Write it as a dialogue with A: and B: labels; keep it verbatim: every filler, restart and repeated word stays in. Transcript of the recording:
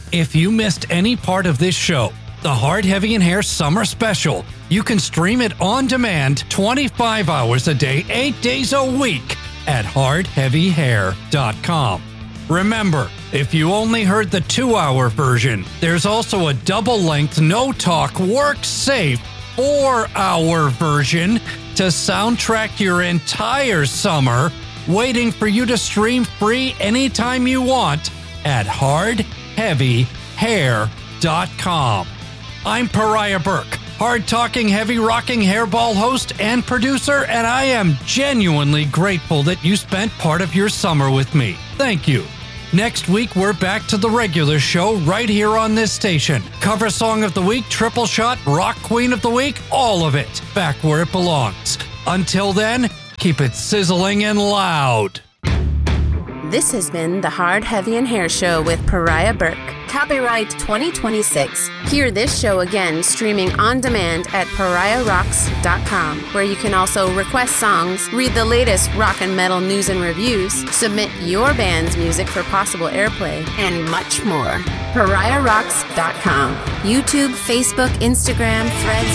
A: If you missed any part of this show, the Hard, Heavy, and Hair Summer Special, you can stream it on demand twenty-five hours a day, eight days a week at hard heavy hair dot com. Remember, if you only heard the two-hour version, there's also a double-length, no-talk, work-safe four-hour version to soundtrack your entire summer, waiting for you to stream free anytime you want at hard heavy hair dot com. I'm Pariah Burke, hard-talking, heavy-rocking hairball host and producer, and I am genuinely grateful that you spent part of your summer with me. Thank you. Next week, we're back to the regular show right here on this station. Cover Song of the Week, Triple Shot, Rock Queen of the Week, all of it back where it belongs. Until then, keep it sizzling and loud.
B: This has been the Hard, Heavy, and Hair Show with Pariah Burke. Copyright twenty twenty-six. Hear this show again streaming on demand at pariah rocks dot com, where you can also request songs, read the latest rock and metal news and reviews, submit your band's music for possible airplay, and much more. pariah rocks dot com. YouTube, Facebook, Instagram, Threads,